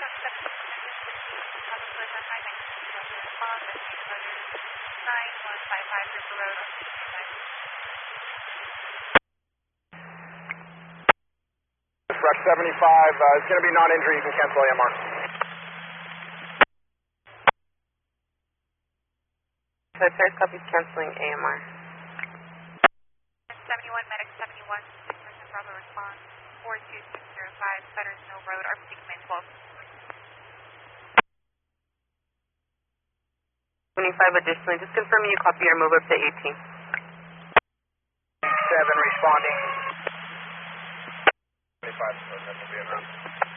Rec 75, it's going to be non-injury, you can cancel AMR. So third copy is canceling AMR. 71, medic 71, 6% Bravo response, 42605, Fetters Mill Road, RPC Command 12. 25 additionally, just confirming you copy your move up to 18. 7 responding. 25, so that will be around.